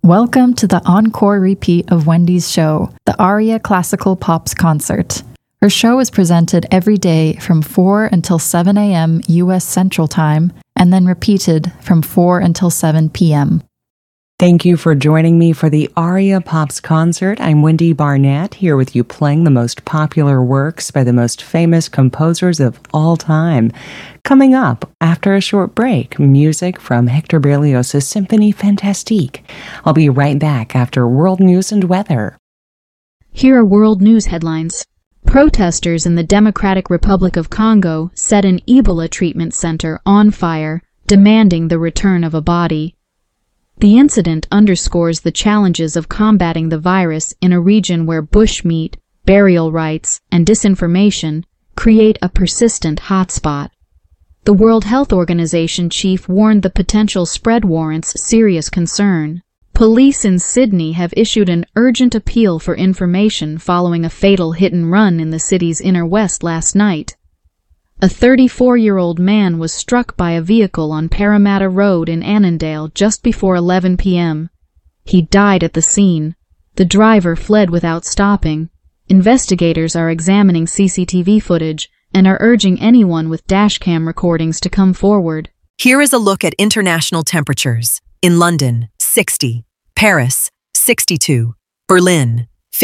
Welcome to the encore repeat of Wendy's show, the Aria Classical Pops Concert. Her show is presented every day from 4 until 7 a.m. U.S. Central Time, and then repeated from 4 until 7 p.m. Thank you for joining me for the Aria Pops Concert. I'm Wendy Barnett, here with you playing the most popular works by the most famous composers of all time. Coming up, after a short break, music from Hector Berlioz' Symphonie Fantastique. I'll be right back after world news and weather. Here are world news headlines. Protesters in the Democratic Republic of Congo set an Ebola treatment center on fire, demanding the return of a body. The incident underscores the challenges of combating the virus in a region where bushmeat, burial rites, and disinformation create a persistent hotspot. The World Health Organization chief warned the potential spread warrants serious concern. Police in Sydney have issued an urgent appeal for information following a fatal hit-and-run in the city's inner west last night. A 34-year-old man was struck by a vehicle on Parramatta Road in Annandale just before 11 p.m. He died at the scene. The driver fled without stopping. Investigators are examining CCTV footage and are urging anyone with dashcam recordings to come forward. Here is a look at international temperatures. In London, 60. Paris, 62. Berlin,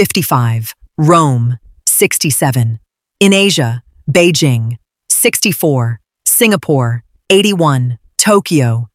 55. Rome, 67. In Asia, Beijing, 64. Singapore, 81. Tokyo,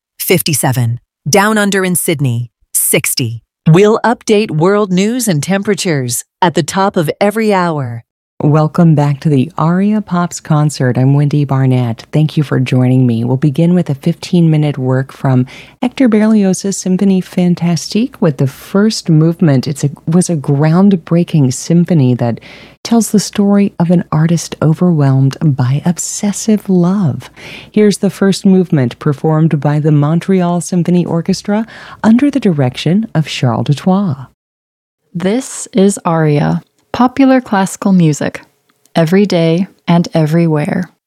57. Down Under in Sydney, 60. We'll update world news and temperatures at the top of every hour. Welcome back to the Aria Pops Concert. I'm Wendy Barnett. Thank you for joining me. We'll begin with a 15-minute work from Hector Berlioz' Symphonie Fantastique with the first movement. It was a groundbreaking symphony that tells the story of an artist overwhelmed by obsessive love. Here's the first movement performed by the Montreal Symphony Orchestra under the direction of Charles Dutoit. This is Aria, popular classical music, every day and everywhere.